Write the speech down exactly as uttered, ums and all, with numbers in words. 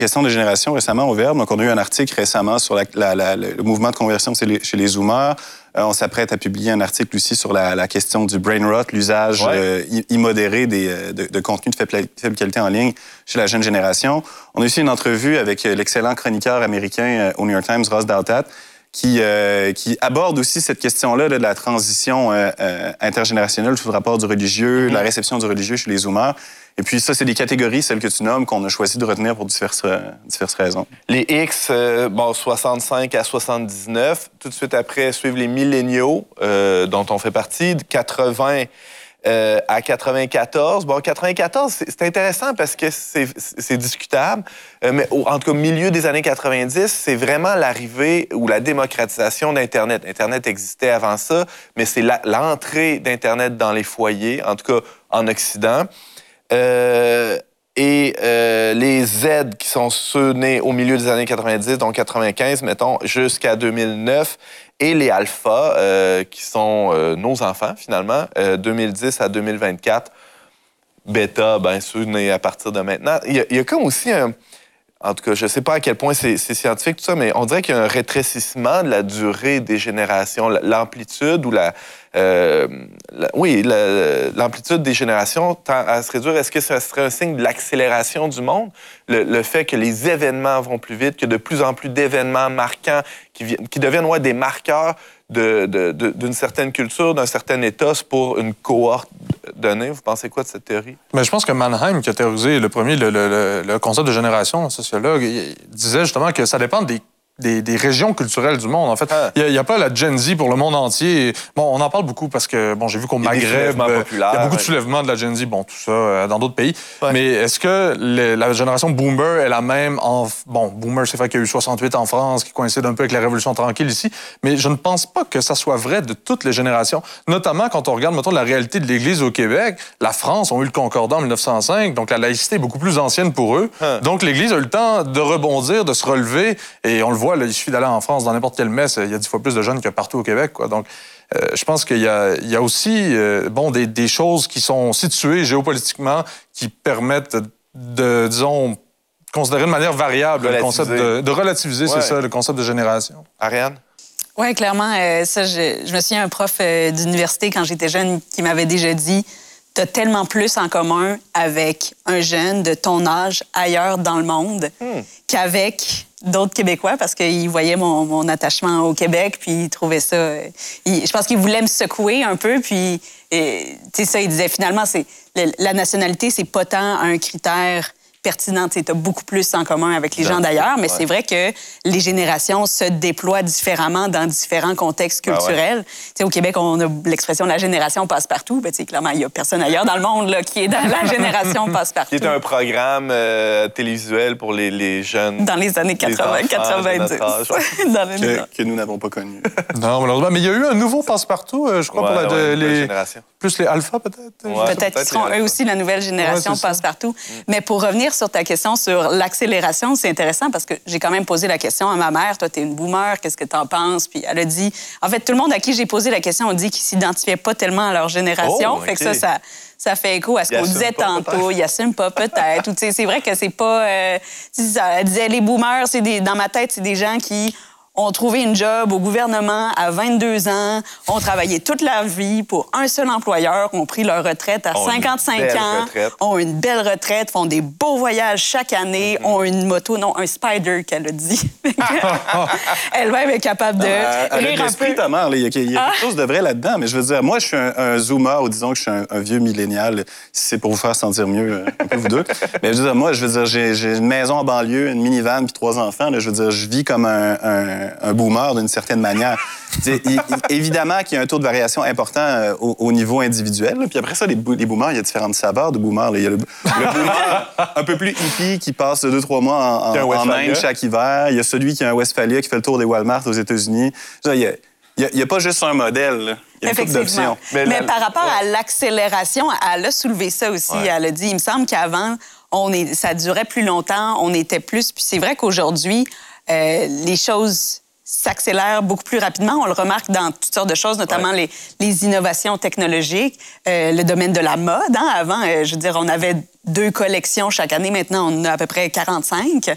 question de génération récemment au Verbe. Donc, on a eu un article récemment sur la, la, la, le mouvement de conversion chez les, chez les Zoomers. Euh, on s'apprête à publier un article aussi sur la, la question du brain rot, l'usage ouais. euh, immodéré des, de, de contenus de faible, faible qualité en ligne chez la jeune génération. On a aussi une entrevue avec l'excellent chroniqueur américain euh, au New York Times, Ross Douthat, qui, euh, qui aborde aussi cette question-là de la transition euh, euh, intergénérationnelle sous le rapport du religieux, mm-hmm. la réception du religieux chez les Zoomers. Et puis ça, c'est des catégories, celles que tu nommes, qu'on a choisi de retenir pour diverses, euh, diverses raisons. Les X, euh, bon, soixante-cinq à soixante-dix-neuf. Tout de suite après, suivent les milléniaux, euh, dont on fait partie, de quatre-vingts euh, à quatre-vingt-quatorze. Bon, quatre-vingt-quatorze, c'est, c'est intéressant parce que c'est, c'est discutable, euh, mais au, en tout cas, au milieu des années quatre-vingt-dix, c'est vraiment l'arrivée ou la démocratisation d'Internet. Internet existait avant ça, mais c'est la, l'entrée d'Internet dans les foyers, en tout cas en Occident. Euh, et euh, les Z qui sont ceux nés au milieu des années quatre-vingt-dix, donc quatre-vingt-quinze, mettons, jusqu'à deux mille neuf, et les Alpha, euh, qui sont euh, nos enfants, finalement, euh, deux mille dix à deux mille vingt-quatre. Bêta, bien ceux nés à partir de maintenant. Il y a, il y a comme aussi un... En tout cas, je ne sais pas à quel point c'est, c'est scientifique, tout ça, mais on dirait qu'il y a un rétrécissement de la durée des générations, l'amplitude ou la... Euh, la oui, la, l'amplitude des générations tend à se réduire. Est-ce que ça serait un signe de l'accélération du monde? Le, le fait que les événements vont plus vite, que de plus en plus d'événements marquants qui, viennent, qui deviennent ouais, des marqueurs de, de, de, d'une certaine culture, d'un certain État pour une cohorte donnée. Vous pensez quoi de cette théorie? Mais je pense que Mannheim, qui a théorisé le premier, le, le, le concept de génération, un sociologue, il disait justement que ça dépend des Des, des régions culturelles du monde. En fait, il n'y a, a pas la Gen Z pour le monde entier. Bon, on en parle beaucoup parce que, bon, j'ai vu qu'au Maghreb, il y a beaucoup de soulèvements de la Gen Z, bon, tout ça, euh, dans d'autres pays. Ouais. Mais est-ce que les, la génération Boomer est la même en... Bon, Boomer, c'est vrai qu'il y a eu soixante-huit en France, qui coïncide un peu avec la Révolution tranquille ici, mais je ne pense pas que ça soit vrai de toutes les générations. Notamment quand on regarde, mettons, la réalité de l'Église au Québec. La France a eu le Concordat en mille neuf cent cinq, donc la laïcité est beaucoup plus ancienne pour eux. Hein. Donc l'Église a eu le temps de rebondir, de se relever, et on le voit, là, il suffit d'aller en France, dans n'importe quelle messe, il y a dix fois plus de jeunes que partout au Québec, quoi. Donc, euh, je pense qu'il y a, il y a aussi euh, bon, des, des choses qui sont situées géopolitiquement qui permettent de, disons, considérer de manière variable le concept de, de relativiser, ouais. c'est ça, le concept de génération. Ariane? Oui, clairement. Euh, ça, je, je me souviens d'un prof euh, d'université, quand j'étais jeune, qui m'avait déjà dit « T'as tellement plus en commun avec un jeune de ton âge ailleurs dans le monde hmm. qu'avec... » d'autres Québécois, parce qu'ils voyaient mon, mon attachement au Québec, puis ils trouvaient ça... Ils, je pense qu'ils voulaient me secouer un peu, puis, tu sais, ça, ils disaient, finalement, c'est, la nationalité, c'est pas tant un critère pertinent. Tu as beaucoup plus en commun avec les gens d'ailleurs, mais ouais. c'est vrai que les générations se déploient différemment dans différents contextes culturels. Ah ouais. Au Québec, on a l'expression « la génération passe-partout ». Ben, clairement, il n'y a personne ailleurs dans le monde là, qui est dans la génération passe-partout. Qui est un programme euh, télévisuel pour les, les jeunes. Dans les années quatre-vingts, quatre-vingt-dix. Dans les que, que nous n'avons pas connu. Non, malheureusement. Mais il y a eu un nouveau passe-partout, euh, je crois, ouais, pour la, ouais, de, les... génération. Plus les alphas, peut-être? Ouais, peut-être qu'ils seront eux aussi la nouvelle génération ouais, passe-partout. Mm. Mais pour revenir sur ta question sur l'accélération, c'est intéressant parce que j'ai quand même posé la question à ma mère. Toi, t'es une boomer, qu'est-ce que t'en penses? Puis elle a dit... En fait, tout le monde à qui j'ai posé la question a dit qu'ils s'identifiaient pas tellement à leur génération. Oh, fait okay. que ça, ça, ça fait écho à ce qu'on disait pas, tantôt. Ils n'assument pas, peut-être. Ou, c'est vrai que c'est pas... Euh, elle disait, les boomers, c'est des, dans ma tête, c'est des gens qui... ont trouvé une job au gouvernement à vingt-deux ans, ont travaillé toute leur vie pour un seul employeur, ont pris leur retraite à ont cinquante-cinq ans, retraite. ont une belle retraite, font des beaux voyages chaque année, mm-hmm. ont une moto, non, un Spider, qu'elle a dit. Elle-même est capable de euh, rire un peu. Ta mère, là, il y a, il y a quelque chose de vrai là-dedans, mais je veux dire, moi, je suis un, un zoomer, ou disons que je suis un, un vieux millénial, si c'est pour vous faire sentir mieux, un peu vous deux. Mais je veux dire, moi, je veux dire, j'ai, j'ai une maison en banlieue, une minivan, puis trois enfants. Là, je veux dire, je vis comme un, un un boomer d'une certaine manière. il, il, évidemment qu'il y a un taux de variation important euh, au, au niveau individuel. Là. Puis après ça, les, les boomers, il y a différentes saveurs de boomers. Là. Il y a le, le boomer un peu plus hippie qui passe deux, trois mois en, en, en Inde chaque hiver. Il y a celui qui a un Westphalia qui fait le tour des Walmart aux États-Unis. Il y a, il n'y a, a pas juste un modèle. Là. Il y a une couple d'options. Mais, Mais la, par rapport ouais. à l'accélération, elle a soulevé ça aussi. Ouais. Elle a dit, il me semble qu'avant, on est, ça durait plus longtemps, on était plus... Puis c'est vrai qu'aujourd'hui, euh, les choses... s'accélère beaucoup plus rapidement. On le remarque dans toutes sortes de choses, notamment ouais. les, les innovations technologiques, euh, le domaine de la mode. Hein? Avant, euh, je veux dire, on avait deux collections chaque année. Maintenant, on en a à peu près quarante-cinq.